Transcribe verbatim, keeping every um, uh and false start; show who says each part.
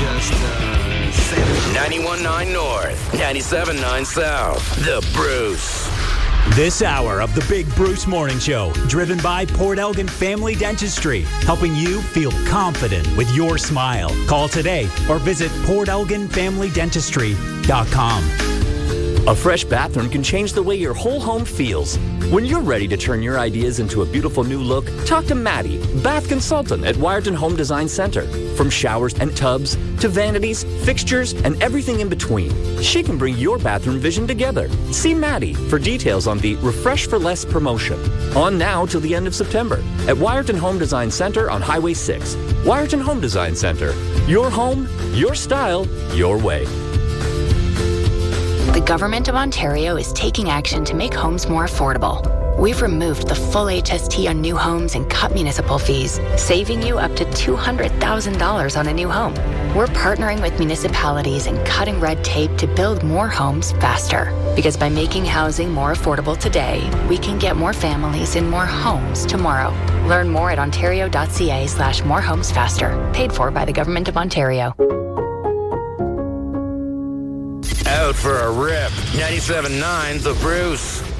Speaker 1: just uh, say it.
Speaker 2: ninety-one point nine North, ninety-seven point nine South. The Bruce.
Speaker 3: This hour of the Big Bruce Morning Show, driven by Port Elgin Family Dentistry, helping you feel confident with your smile. Call today or visit port elgin family dentistry dot com.
Speaker 4: A fresh bathroom can change the way your whole home feels. When you're ready to turn your ideas into a beautiful new look, talk to Maddie, bath consultant at Wiarton Home Design Center. From showers and tubs to vanities, fixtures, and everything in between, she can bring your bathroom vision together. See Maddie for details on the Refresh for Less promotion. On now till the end of September at Wiarton Home Design Center on Highway six. Wiarton Home Design Center. Your home, your style, your way.
Speaker 5: The Government of Ontario is taking action to make homes more affordable. We've removed the full H S T on new homes and cut municipal fees, saving you up to two hundred thousand dollars on a new home. We're partnering with municipalities and cutting red tape to build more homes faster. Because by making housing more affordable today, we can get more families in more homes tomorrow. Learn more at ontario.ca slash more homes faster. Paid for by the Government of Ontario.
Speaker 2: Out for a rip. ninety-seven point nine The Bruce.